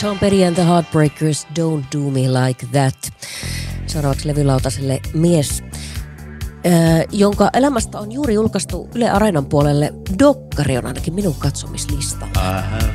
Tom Petty and the Heartbreakers, Don't Do Me Like That. Seuraavaksi levylautaselle mies, jonka elämästä on juuri julkaistu Yle Areenan puolelle dokkari, on ainakin minun katsomislista.